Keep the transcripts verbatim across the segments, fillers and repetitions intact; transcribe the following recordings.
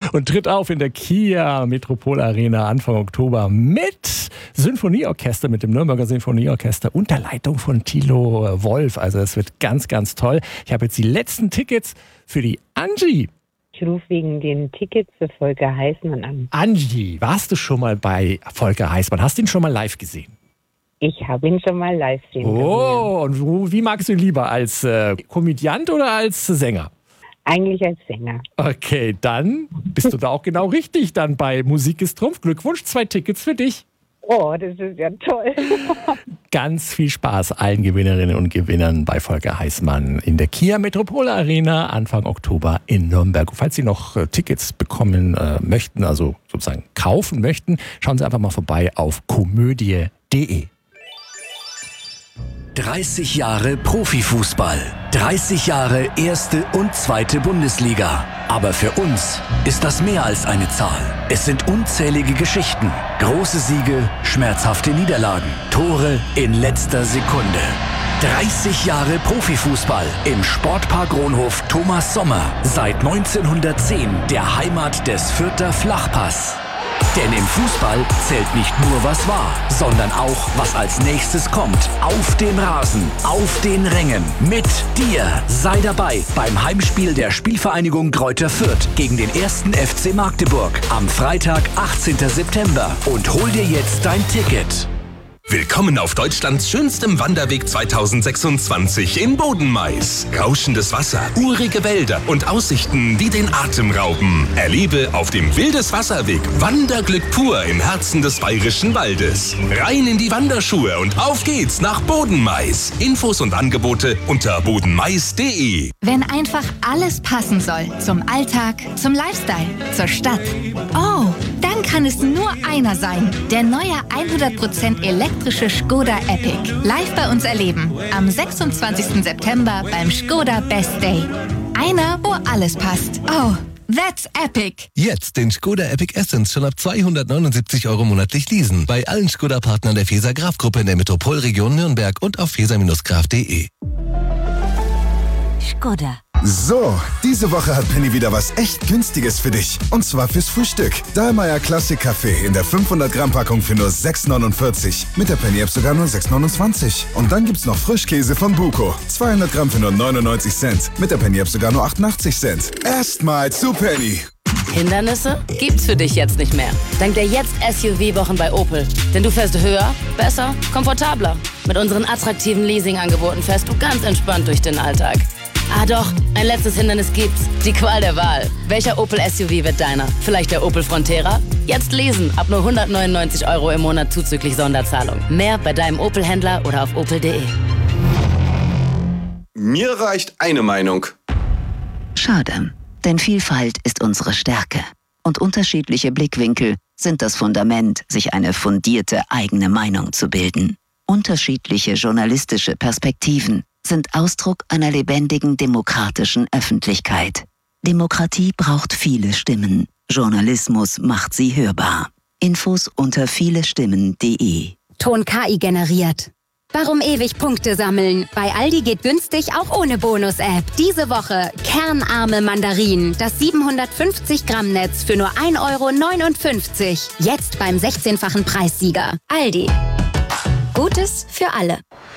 und tritt auf in der Kia Metropol Arena Anfang Oktober mit Sinfonieorchester, mit dem Nürnberger Sinfonieorchester unter Leitung von Thilo Wolf. Also es wird ganz, ganz toll. Ich habe jetzt die letzten Tickets für die Angie. Ich rufe wegen den Tickets für Volker Heißmann an. Angie, warst du schon mal bei Volker Heißmann? Hast du ihn schon mal live gesehen? Ich habe ihn schon mal live sehen können. Oh, und wie magst du ihn lieber? Als äh, Komödiant oder als Sänger? Eigentlich als Sänger. Okay, dann bist du da auch genau richtig. Dann bei Musik ist Trumpf. Glückwunsch, zwei Tickets für dich. Oh, das ist ja toll. Ganz viel Spaß allen Gewinnerinnen und Gewinnern bei Volker Heißmann in der Kia Metropol Arena Anfang Oktober in Nürnberg. Falls Sie noch äh, Tickets bekommen äh, möchten, also sozusagen kaufen möchten, schauen Sie einfach mal vorbei auf komödie punkt de. dreißig Jahre Profifußball, dreißig Jahre erste und zweite Bundesliga. Aber für uns ist das mehr als eine Zahl. Es sind unzählige Geschichten, große Siege, schmerzhafte Niederlagen, Tore in letzter Sekunde. dreißig Jahre Profifußball im Sportpark Ronhof Thomas Sommer. Seit neunzehnhundertzehn der Heimat des Fürther Flachpass. Denn im Fußball zählt nicht nur, was war, sondern auch, was als nächstes kommt. Auf dem Rasen, auf den Rängen, mit dir. Sei dabei beim Heimspiel der Spielvereinigung Greuther Fürth gegen den ersten F C Magdeburg am Freitag, achtzehnten September. Und hol dir jetzt dein Ticket. Willkommen auf Deutschlands schönstem Wanderweg zweitausendsechsundzwanzig in Bodenmais. Rauschendes Wasser, urige Wälder und Aussichten, die den Atem rauben. Erlebe auf dem Wildeswasserweg Wanderglück pur im Herzen des Bayerischen Waldes. Rein in die Wanderschuhe und auf geht's nach Bodenmais. Infos und Angebote unter bodenmais punkt de. Wenn einfach alles passen soll, zum Alltag, zum Lifestyle, zur Stadt. Oh, dann kann es nur einer sein. Der neue hundert Prozent elektrische Skoda Epic. Live bei uns erleben. Am sechsundzwanzigsten September beim Skoda Best Day. Einer, wo alles passt. Oh, that's epic. Jetzt den Skoda Epic Essence schon ab zweihundertneunundsiebzig Euro monatlich leasen. Bei allen Skoda-Partnern der Feser-Graf-Gruppe in der Metropolregion Nürnberg und auf feser Bindestrich graf punkt de. Skoda. So, diese Woche hat Penny wieder was echt Günstiges für dich. Und zwar fürs Frühstück. Dahlmeier Classic Kaffee in der fünfhundert Gramm Packung für nur sechs neunundvierzig. Mit der Penny App sogar nur sechs neunundzwanzig. Und dann gibt's noch Frischkäse von Buko. zweihundert Gramm für nur neunundneunzig Cent. Mit der Penny App sogar nur achtundachtzig Cent. Erstmal zu Penny. Hindernisse gibt's für dich jetzt nicht mehr. Dank der jetzt S U V-Wochen bei Opel. Denn du fährst höher, besser, komfortabler. Mit unseren attraktiven Leasingangeboten fährst du ganz entspannt durch den Alltag. Ah doch, ein letztes Hindernis gibt's. Die Qual der Wahl. Welcher Opel S U V wird deiner? Vielleicht der Opel Frontera? Jetzt lesen. Ab nur hundertneunundneunzig Euro im Monat zuzüglich Sonderzahlung. Mehr bei deinem Opel-Händler oder auf opel punkt de. Mir reicht eine Meinung. Schade, denn Vielfalt ist unsere Stärke. Und unterschiedliche Blickwinkel sind das Fundament, sich eine fundierte eigene Meinung zu bilden. Unterschiedliche journalistische Perspektiven sind Ausdruck einer lebendigen demokratischen Öffentlichkeit. Demokratie braucht viele Stimmen. Journalismus macht sie hörbar. Infos unter vielestimmen punkt de. Ton K I generiert. Warum ewig Punkte sammeln? Bei Aldi geht günstig auch ohne Bonus-App. Diese Woche kernarme Mandarinen. Das siebenhundertfünfzig Gramm Netz für nur ein Euro neunundfünfzig. Jetzt beim sechzehnfachen Preissieger. Aldi. Gutes für alle.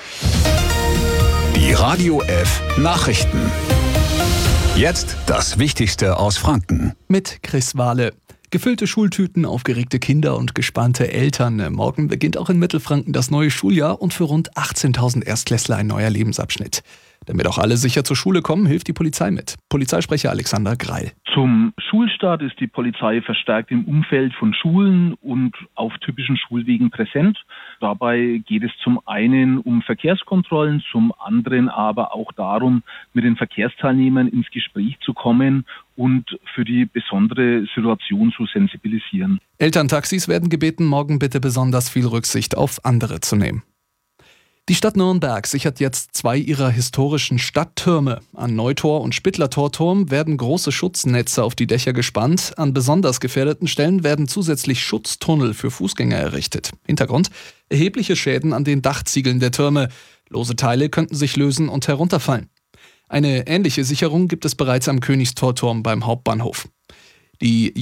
Die Radio F Nachrichten. Jetzt das Wichtigste aus Franken. Mit Chris Wahle. Gefüllte Schultüten, aufgeregte Kinder und gespannte Eltern. Morgen beginnt auch in Mittelfranken das neue Schuljahr und für rund achtzehntausend Erstklässler ein neuer Lebensabschnitt. Damit auch alle sicher zur Schule kommen, hilft die Polizei mit. Polizeisprecher Alexander Greil. Zum Schulstart ist die Polizei verstärkt im Umfeld von Schulen und auf typischen Schulwegen präsent. Dabei geht es zum einen um Verkehrskontrollen, zum anderen aber auch darum, mit den Verkehrsteilnehmern ins Gespräch zu kommen und für die besondere Situation zu sensibilisieren. Elterntaxis werden gebeten, morgen bitte besonders viel Rücksicht auf andere zu nehmen. Die Stadt Nürnberg sichert jetzt zwei ihrer historischen Stadttürme. An Neutor und Spittler-Torturm werden große Schutznetze auf die Dächer gespannt. An besonders gefährdeten Stellen werden zusätzlich Schutztunnel für Fußgänger errichtet. Hintergrund: erhebliche Schäden an den Dachziegeln der Türme. Lose Teile könnten sich lösen und herunterfallen. Eine ähnliche Sicherung gibt es bereits am Königstorturm beim Hauptbahnhof. Die